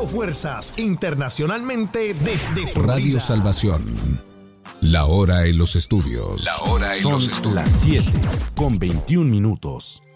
uniendo fuerzas internacionalmente desde Florida. Radio Salvación. La hora en los estudios. Son las 7:21.